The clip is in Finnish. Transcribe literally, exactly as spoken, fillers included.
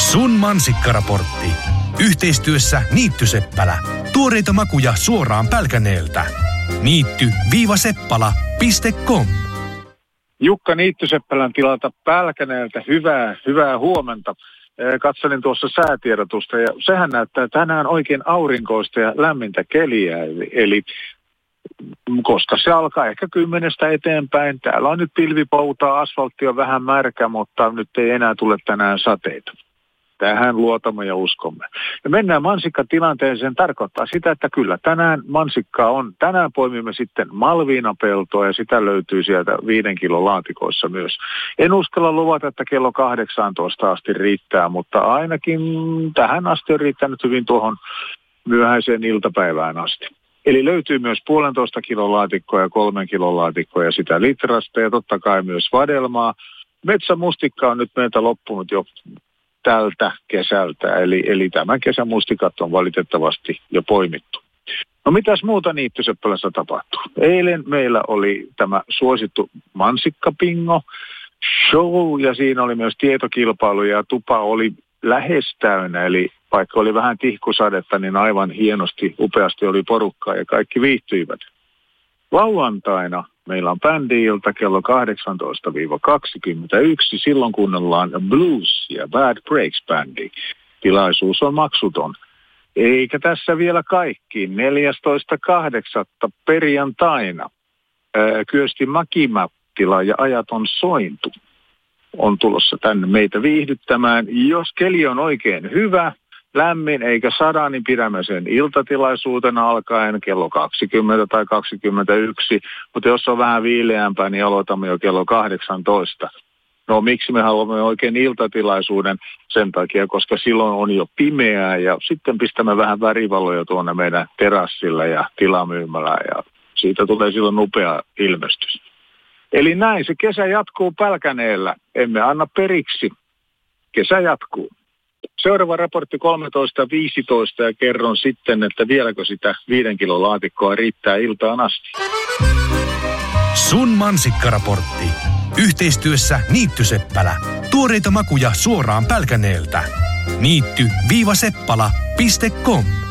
Sun mansikkaraportti. Yhteistyössä Niittyseppälä. Tuoreita makuja suoraan Pälkäneeltä. Niitty-seppala piste com. Jukka Niittyseppälän tilalta Pälkäneeltä. Hyvää, hyvää huomenta. Katselin tuossa säätiedotusta ja sehän näyttää tänään oikein aurinkoista ja lämmintä keliä. Eli, eli koska se alkaa ehkä kymmenestä eteenpäin. Täällä on nyt pilvipoutaa, asfaltti on vähän märkä, mutta nyt ei enää tule tänään sateita. Tähän luotamme ja uskomme. Ja mennään mansikkatilanteeseen. Tarkoittaa sitä, että kyllä tänään mansikkaa on. Tänään poimimme sitten malviinapeltoa ja sitä löytyy sieltä viiden kilon laatikoissa myös. En uskalla luvata, että kello kahdeksantoista asti riittää, mutta ainakin tähän asti on riittänyt hyvin tuohon myöhäiseen iltapäivään asti. Eli löytyy myös puolentoista kilon laatikkoa ja kolmen kilon laatikkoa ja sitä litrasta ja totta kai myös vadelmaa. Metsämustikka on nyt meiltä loppunut jo tältä kesältä, eli, eli tämän kesän mustikat on valitettavasti jo poimittu. No mitäs muuta Niittyseppälässä tapahtuu? Eilen meillä oli tämä suosittu mansikkapingo show ja siinä oli myös tietokilpailu ja tupa oli lähes täynnä, eli vaikka oli vähän tihkusadetta, niin aivan hienosti, upeasti oli porukkaa ja kaikki viihtyivät. Lauantaina meillä on bändi-ilta kello kahdeksantoista kaksikymmentäyksi, silloin kuunnellaan Blues ja Bad Breaks-bändi. Tilaisuus on maksuton. Eikä tässä vielä kaikki. neljästoista kahdeksatta perjantaina ää, Kyösti Mäkimättila ja Ajaton Sointu on tulossa tänne meitä viihdyttämään. Jos keli on oikein hyvä, lämmin eikä sada, niin pidämme sen iltatilaisuutena alkaen kello kaksikymmentä tai kaksikymmentäyksi, mutta jos on vähän viileämpää, niin aloitamme jo kello kahdeksantoista. No miksi me haluamme oikein iltatilaisuuden? Sen takia, koska silloin on jo pimeää ja sitten pistämme vähän värivaloja tuonne meidän terassilla ja tilamyymälään ja siitä tulee silloin upea ilmestys. Eli näin se kesä jatkuu Pälkäneellä. Emme anna periksi. Kesä jatkuu. Seuraava raportti kolmetoista viisitoista ja kerron sitten, että vieläkö sitä viiden kilon laatikkoa riittää iltaan asti. Sun mansikkaraportti. Yhteistyössä Niittyseppälä. Tuoreita makuja suoraan Pälkäneeltä. Niitty-seppala piste com.